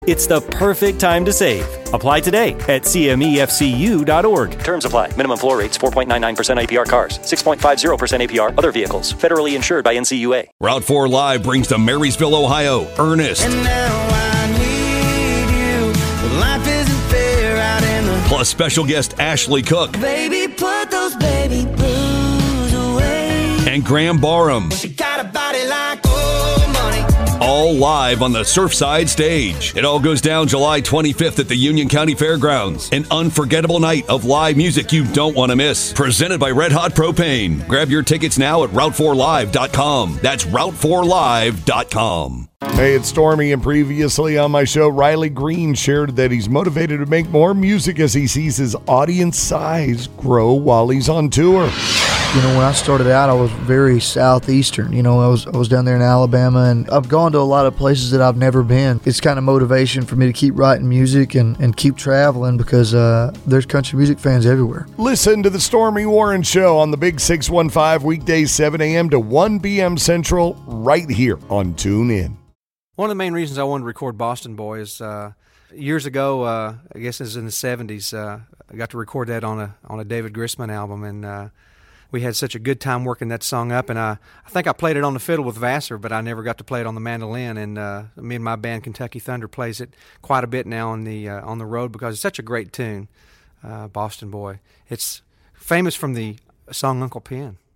It's the perfect time to save. Apply today at cmefcu.org. Terms apply. Minimum floor rates 4.99% APR cars, 6.50% APR other vehicles. Federally insured by NCUA. Route 4 Live brings to Marysville, Ohio, Ernest. And now I need you. But life isn't fair out in the... Plus special guest Ashley Cook. Baby, put those baby blues away. And Graham Barham. She got a body like old money. All live on the Surfside stage. It all goes down July 25th at the Union County Fairgrounds. An unforgettable night of live music you don't want to miss. Presented by Red Hot Propane. Grab your tickets now at Route4Live.com. That's Route4Live.com. Hey, it's Stormy, and previously on my show, Riley Green shared that he's motivated to make more music as he sees his audience size grow while he's on tour. You know, when I started out, I was very southeastern. You know, I was down there in Alabama, and I've gone to a lot of places that I've never been. It's kind of motivation for me to keep writing music and keep traveling because there's country music fans everywhere. Listen to the Stormy Warren Show on the Big 615 weekdays 7 a.m. to 1 p.m. Central right here on TuneIn. One of the main reasons I wanted to record Boston Boy is years ago, I guess it was in the 70s, I got to record that on a David Grisman album, and we had such a good time working that song up, and I think I played it on the fiddle with Vassar, but I never got to play it on the mandolin, and me and my band Kentucky Thunder plays it quite a bit now on the road because it's such a great tune, Boston Boy. It's famous from the song Uncle Pen.